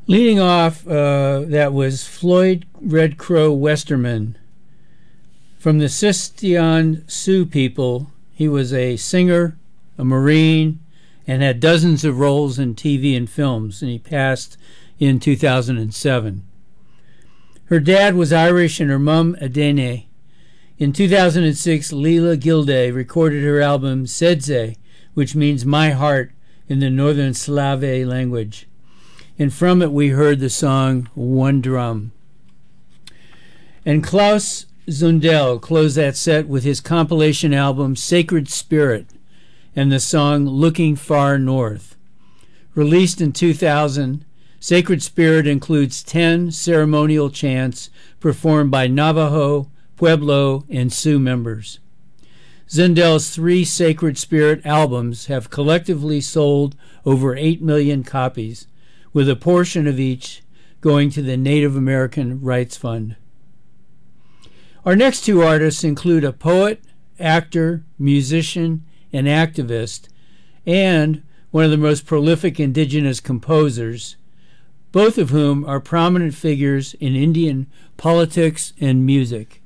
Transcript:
Leading off, that was Floyd Red Crow Westerman. From the Sistian Sioux people, he was a singer, a Marine, and had dozens of roles in TV and films, and he passed in 2007. Her dad was Irish and her mum Adene. In 2006, Leela Gilday recorded her album Sedze, which means my heart in the Northern Slave language. And from it we heard the song One Drum. And Klaus Zundel closed that set with his compilation album Sacred Spirit and the song Looking Far North. Released in 2000, Sacred Spirit includes 10 ceremonial chants performed by Navajo, Pueblo, and Sioux members. Zundel's 3 Sacred Spirit albums have collectively sold over 8 million copies, with a portion of each going to the Native American Rights Fund. Our next 2 artists include a poet, actor, musician, and activist, and one of the most prolific indigenous composers, both of whom are prominent figures in Indian politics and music.